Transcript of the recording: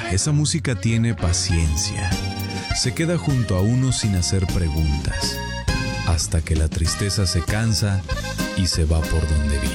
Esa música tiene paciencia. Se queda junto a uno sin hacer preguntas, hasta que la tristeza se cansa y se va por donde vino.